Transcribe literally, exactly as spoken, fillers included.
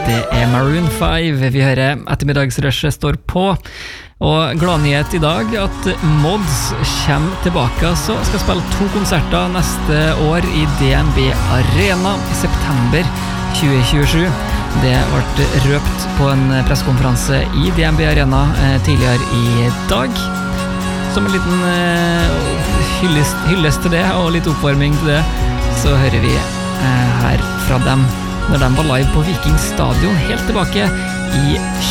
Det er Maroon five vi hører. Ettermiddagsrushet står på. Og gladnyhet i dag at Mods kommer tilbake så skal spille to konserter neste år i D N B Arena i september tjue tjuesju. Det ble røpt på en pressekonferanse i D N B Arena eh, tidligere i dag. Som en liten eh, hyllest, hyllest til det og litt oppvarming til det, så hører vi eh, her fra dem når de var live på Viking Stadion helt tilbake i